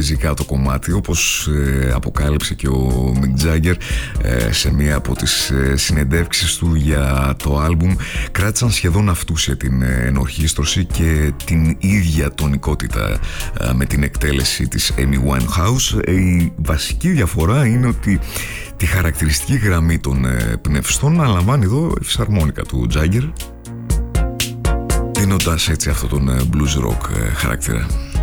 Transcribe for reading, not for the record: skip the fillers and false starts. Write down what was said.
ριζικά το κομμάτι, όπως αποκάλυψε και ο Μικ Τζάγκερ σε μία από τις συνεντεύξεις του για το άλμπουμ. Κράτησαν σχεδόν αυτούσια την ενορχήστρωση και την ίδια τονικότητα με την εκτέλεση της Amy Winehouse. Η βασική διαφορά είναι ότι τη χαρακτηριστική γραμμή των πνευστών αναλαμβάνει εδώ η φυσαρμόνικα του Τζάγκερ, δίνοντας έτσι αυτό τον blues rock χαρακτήρα.